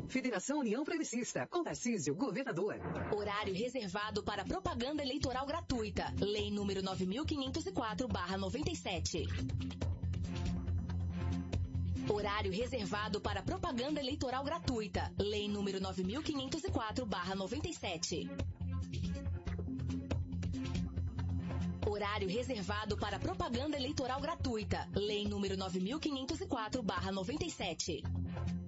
Federação União Progressista, com Tarcísio, governador. Horário reservado para propaganda eleitoral gratuita. Lei número 9504/97. Horário reservado para propaganda eleitoral gratuita. Lei número 9504/97. Horário reservado para propaganda eleitoral gratuita. Lei número 9504/97.